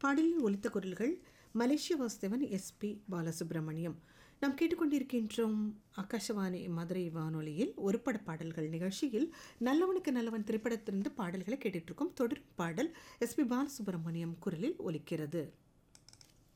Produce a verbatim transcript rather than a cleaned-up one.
பாடலில் ஒலித்த குரல்கள் மலேசிய வாசுதேவன், எஸ்பி பாலசுப்ரமணியம். நாம் கேட்டுக்கொண்டிருக்கின்றோம் ஆகாஷவாணி மதுரை வானொலியில் ஒரு பட பாடல்கள் நிகழ்ச்சியில் நல்லவனுக்கு நல்லவன் திரைப்படத்திலிருந்து பாடல்களை கேட்டுட்ருக்கோம். தொடரும் பாடல் எஸ்பி பாலசுப்ரமணியம் குரலில் ஒலிக்கிறது.